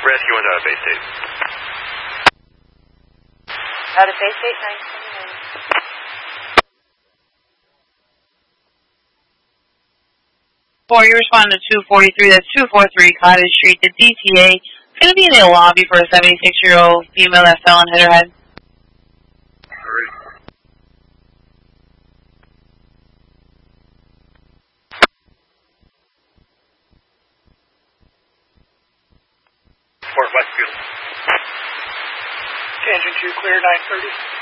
Rescue 1 out of Bay State. Out of Bay State, 929. 4, you respond to 243, that's 243 Cottage Street. The DTA is going to be in the lobby for a 76-year-old female that fell and hit her head. Fort Westfield. Tangent 2, clear 930.